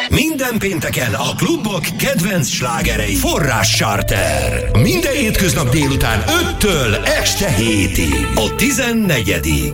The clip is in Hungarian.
Minden pénteken a klubok kedvenc slágerei. Forrás Charter. Minden hétköznap délután 5-től este 7-ig. A 14.